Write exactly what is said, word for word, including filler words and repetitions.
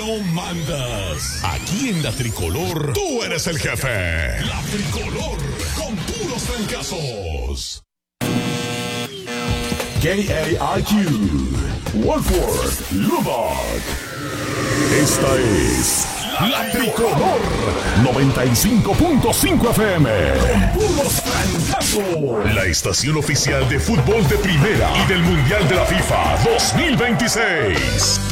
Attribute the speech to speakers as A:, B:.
A: no mandas. Aquí en La Tricolor, tú eres el jefe. La Tricolor, con puros trancazos. K A I Q, Wolford, Lubbock. Esta es La Tricolor noventa y cinco punto cinco F M. Con puros trancazos. La estación oficial de fútbol de primera y del Mundial de la FIFA dos mil veintiséis.